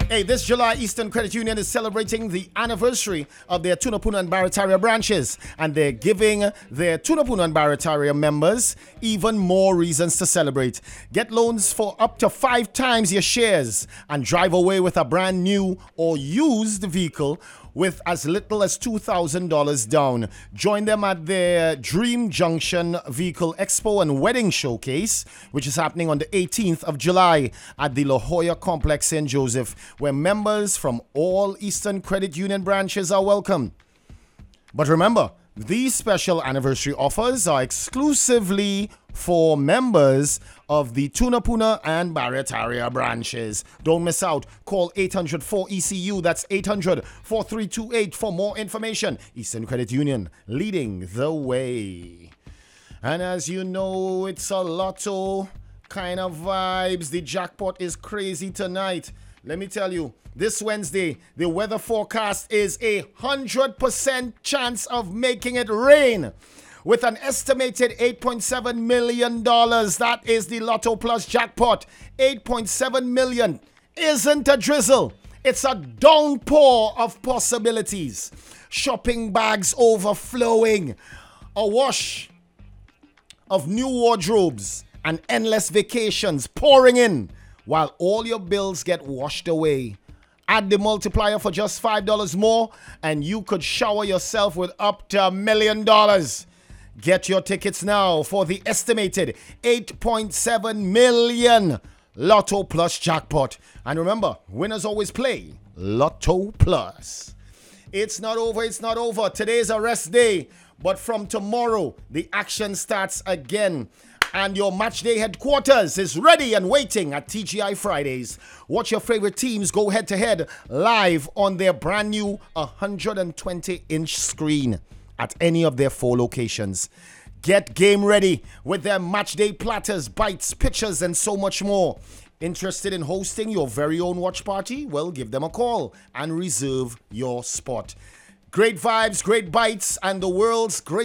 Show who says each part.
Speaker 1: Hey, this July, Eastern Credit Union is celebrating the anniversary of their Tunapuna and Barataria branches, and they're giving their Tunapuna and Barataria members even more reasons to celebrate. Get loans for up to 5 times your shares and drive away with a brand new or used vehicle with as little as $2,000 down. Join them at their Dream Junction Vehicle Expo and Wedding Showcase, which is happening on the 18th of July at the La Jolla Complex St. Joseph, where members from all Eastern Credit Union branches are welcome. But remember, these special anniversary offers are exclusively for members of the Tunapuna and Barataria branches. Don't miss out. Call 800-4ECU. That's 800-4328 for more information. Eastern Credit Union, leading the way. And as you know, it's a lotto kind of vibes. The jackpot is crazy tonight. Let me tell you, this Wednesday, the weather forecast is 100% chance of making it rain. With an estimated $8.7 million. That is the Lotto Plus jackpot. $8.7 million isn't a drizzle. It's a downpour of possibilities. Shopping bags overflowing. A wash of new wardrobes and endless vacations pouring in while all your bills get washed away. Add the multiplier for just $5 more and you could shower yourself with up to $1 million. Get your tickets now for the estimated $8.7 million Lotto Plus jackpot. And remember, winners always play Lotto Plus. It's not over. Today's a rest day. But from tomorrow, the action starts again. And your match day headquarters is ready and waiting at TGI Fridays. Watch your favorite teams go head-to-head live on their brand new 120-inch screen at any of their 4 locations. Get game ready with their match day platters, bites, pictures, and so much more. Interested in hosting your very own watch party? Well, give them a call and reserve your spot. Great vibes, great bites, and the world's great